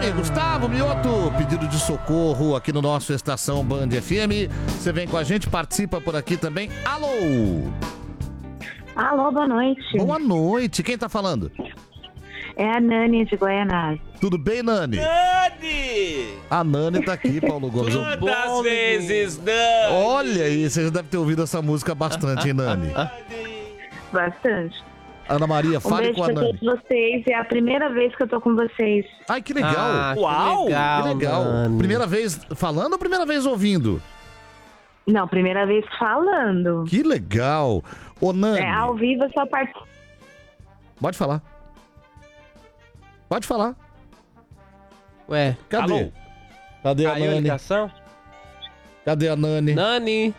FM, Gustavo Mioto, pedido de socorro aqui no nosso Estação Band FM. Você vem com a gente, participa por aqui também. Alô! Alô, boa noite. Boa noite, quem tá falando? É a Nani de Guaianazes. Tudo bem, Nani? Nani! A Nani tá aqui, Paulo Gomes. Quantas vezes, Nani? Olha aí, você já deve ter ouvido essa música bastante, hein, Nani? Bastante. Ana Maria, Um fale beijo com a pra Nani. todos vocês. É a primeira vez que eu tô com vocês. Ai, que legal. Uau! Que legal. Nani. Primeira vez falando ou primeira vez ouvindo? Não, primeira vez falando. Que legal. Ô, Nani, É, ao vivo eu só participo. pode falar. Pode falar. Ué, Cadê? Alô? Cadê a caiu a Nani? ligação? Cadê a Nani? Nani.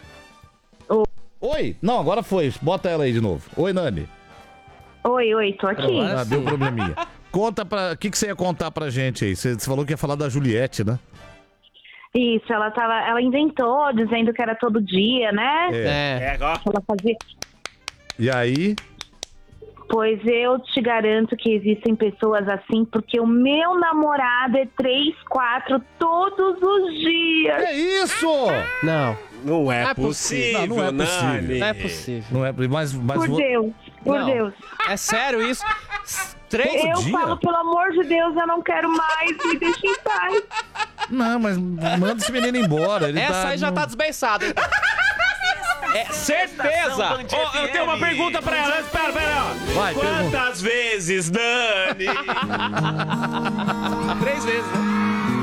Oi? Não, agora foi. Bota ela aí de novo. Oi, Nani. Oi, tô aqui. Ah, deu probleminha. Conta pra... O que você ia contar pra gente aí? Você falou que ia falar da Juliette, né? Isso, ela inventou, dizendo que era todo dia, né? É. Ela fazia. E aí? Pois eu te garanto que existem pessoas assim, porque o meu namorado é 3, 4 todos os dias. É isso! Não, Não é Não é possível, Não, não é possível. Nani. não é possível. Não é... Mas Por Deus, por Não. Deus. É sério isso? 3 Eu dia? falo, pelo amor de Deus, eu não quero mais, me deixa em paz. Não, mas manda esse menino embora. Ele Essa aí já tá desbençada, hein? É certeza! Ó, eu tenho uma pergunta pra ela. Espera. Vai, pergunta. Quantas vezes, Nani? 3 vezes, né?